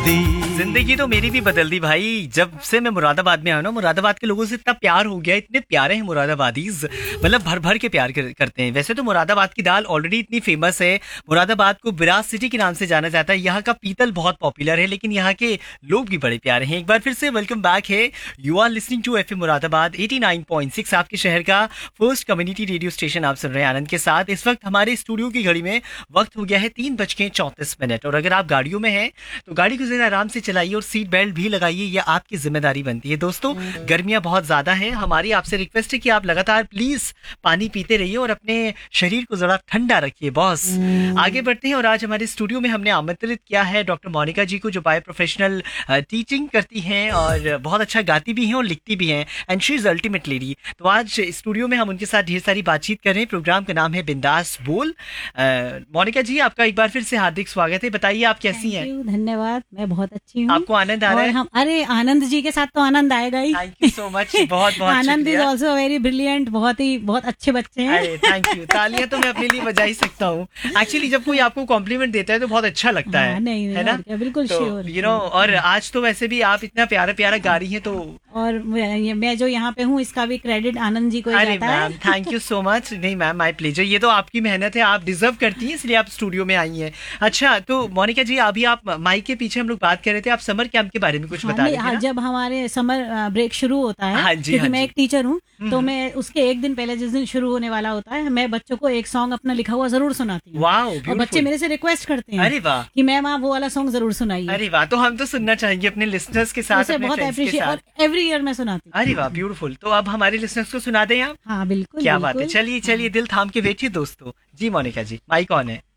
जिंदगी तो मेरी भी बदल दी भाई। जब से मैं मुरादाबाद में आया ना, मुरादाबाद के लोगों से इतना प्यार हो गया, इतने प्यारे हैं मुरादाबादीज, मतलब भर भर के प्यार करते हैं। वैसे तो मुरादाबाद की दाल ऑलरेडी इतनी फेमस है, मुरादाबाद को बिराज सिटी के नाम से जाना जाता है। यहाँ का पीतल बहुत पॉपुलर है, लेकिन यहाँ के लोग भी बड़े प्यारे हैं। एक बार फिर से वेलकम बैक है। You are listening to FM Moradabad 89.6, आपके शहर का फर्स्ट कम्युनिटी रेडियो स्टेशन। आप सुन रहे हैं आनंद के साथ। इस वक्त हमारे स्टूडियो की घड़ी में वक्त हो गया है 3:34। और अगर आप गाड़ियों में हैं तो गाड़ी को जरा आराम से चलाइए और सीट बेल्ट भी लगाइए, ये आपकी जिम्मेदारी बनती है। दोस्तों, गर्मियां बहुत ज्यादा है, हमारी आपसे रिक्वेस्ट है कि आप लगातार प्लीज पानी पीते रहिए और अपने शरीर को जरा ठंडा रखिए बॉस। आगे बढ़ते हैं और आज हमारे स्टूडियो में हमने आमंत्रित किया है डॉक्टर मोनिका जी को, जो बायो प्रोफेशनल टीचिंग करती हैं और बहुत अच्छा गाती भी हैं और लिखती भी हैं, and she is ultimate lady. तो आज स्टूडियो में हम उनके साथ ढेर सारी बातचीत कर रहे हैं। प्रोग्राम का नाम है बिंदास बोल। मोनिका जी, आपका एक बार फिर से हार्दिक स्वागत है। बताइए आप कैसी हैं? धन्यवाद, मैं बहुत अच्छी हूँ। आपको आनंद आ रहा है? अरे आनंद जी के साथ तो आनंद आएगा ही। थैंक यू सो मच, बहुत बहुत आनंद इज ऑल्सो वेरी ब्रिलियंट, बहुत अच्छे बच्चे हैं। अरे थैंक यू, तालियां तो मैं अपने लिए बजा ही सकता हूँ। एक्चुअली जब कोई आपको कॉम्प्लीमेंट देता है तो बहुत अच्छा लगता है। नहीं, है ना? बिल्कुल श्योर। यू नो, और आज तो वैसे भी आप इतना प्यारा प्यारा गा रही हैं, तो और मैं जो यहाँ पे हूँ इसका भी क्रेडिट आनंद जी को अरे जाता है। Ma'am thank you so much. नहीं मैम, माय प्लेजर, ये तो आपकी मेहनत है, आप डिजर्व करती हैं, इसलिए आप स्टूडियो में आई हैं। अच्छा, तो मोनिका जी, अभी आप माइक के पीछे हम लोग बात कर रहे थे, आप समर कैंप के बारे में कुछ बता रहे थे ना? जब हमारे समर ब्रेक शुरू होता है, हाँ जी, क्योंकि हाँ मैं जी। एक टीचर हूँ, तो मैं उसके एक दिन पहले, जिस दिन शुरू होने वाला होता है, मैं बच्चों को एक सॉन्ग अपना लिखा हुआ जरूर सुनाती हूँ। वाओ, और ब्यूटीफुल। बच्चे मेरे से रिक्वेस्ट करते हैं अरे वाह कि मैम आप वो वाला सॉन्ग जरूर सुनाइए। अरे वाह, तो हम तो सुनना चाहेंगे अपने लिसनर्स के साथ, उसे अपने बहुत फ्रेंड्स के अप्रिशिएट, साथ। और एवरी ईयर मैं सुनाती हूँ। अरे वाह, ब्यूटीफुल। तो अब हमारे लिसनर्स को सुना दें आप? हाँ बिल्कुल, क्या बात है। बिल्कुल। चलिए दिल थाम के बैठिए दोस्तों। जी मोनिका जी, माइक ऑन है।